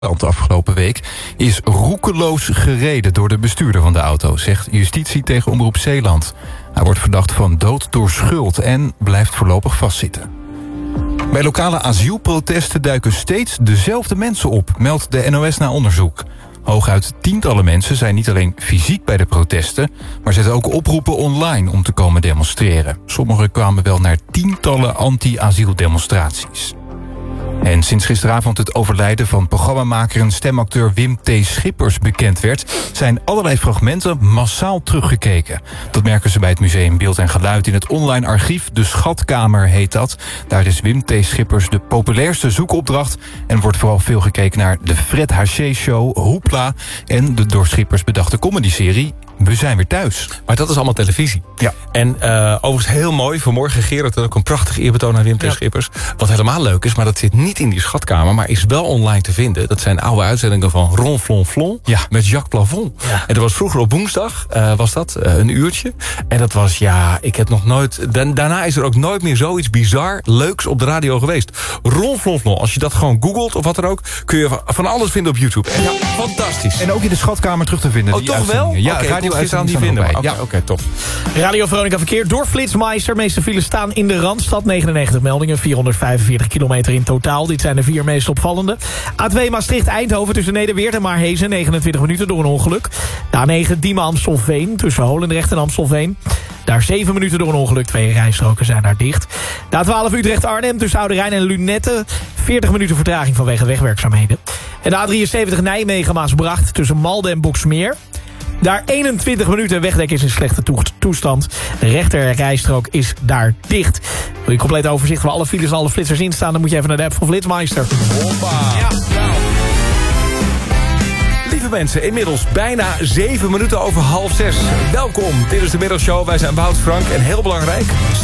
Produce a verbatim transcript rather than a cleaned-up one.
De afgelopen week is roekeloos gereden door de bestuurder van de auto, zegt justitie tegen Omroep Zeeland. Hij wordt verdacht van dood door schuld en blijft voorlopig vastzitten. Bij lokale asielprotesten duiken steeds dezelfde mensen op, meldt de N O S na onderzoek. Hooguit tientallen mensen zijn niet alleen fysiek bij de protesten, maar zetten ook oproepen online om te komen demonstreren. Sommigen kwamen wel naar tientallen anti-asieldemonstraties. En sinds gisteravond het overlijden van programmamaker en stemacteur Wim T. Schippers bekend werd, zijn allerlei fragmenten massaal teruggekeken. Dat merken ze bij het Museum Beeld en Geluid in het online archief. De Schatkamer heet dat. Daar is Wim T. Schippers de populairste zoekopdracht en wordt vooral veel gekeken naar de Fred Haché Show, Hoepla en de door Schippers bedachte comedyserie We zijn weer thuis. Maar dat is allemaal televisie. Ja. En uh, overigens heel mooi. Vanmorgen Gerard had ook een prachtig eerbetoon aan Wim T. Ja. Schippers. Wat helemaal leuk is, maar dat zit niet in die schatkamer, maar is wel online te vinden. Dat zijn oude uitzendingen van Ron Flon Flon Ja. met Jacques Plavon. Ja. En dat was vroeger op woensdag, uh, was dat, uh, een uurtje. En dat was, ja, ik heb nog nooit... Da- daarna is er ook nooit meer zoiets bizar leuks op de radio geweest. Ron Flon Flon, als je dat gewoon googelt of wat er ook, kun je van, van alles vinden op YouTube. En ja, fantastisch. En ook in de Schatkamer terug te vinden. Oh, die toch wel? uitzendingen. Ja, okay, radio-uitzendingen die staan vinden. erbij. Oké, Ja. okay, okay, top. Radio Veronica Verkeer door Flitsmeister. De meeste files staan in de Randstad. negenennegentig meldingen, vierhonderdvijfenveertig kilometer in totaal. Dit zijn de vier meest opvallende. A twee Maastricht-Eindhoven tussen Nederweert en Maarhezen. negenentwintig minuten door een ongeluk. De A negen Diemen-Amstelveen tussen Holendrecht en Amstelveen. Daar zeven minuten door een ongeluk. Twee rijstroken zijn daar dicht. De A twaalf Utrecht-Arnhem tussen Oude Rijn en Lunette. veertig minuten vertraging vanwege wegwerkzaamheden. En de A drieënzeventig Nijmegen-Maasbracht tussen Malden en Boksmeer. Daar eenentwintig minuten, wegdek is in slechte toestand. De rechter rijstrook is daar dicht. Wil je compleet overzicht van alle files en alle flitsers instaan, dan moet je even naar de app van Flitsmeister. Hoppa. Ja. Lieve mensen, inmiddels bijna zeven minuten over half zes. Welkom, dit is de Middagshow. Wij zijn Wout, Frank en heel belangrijk...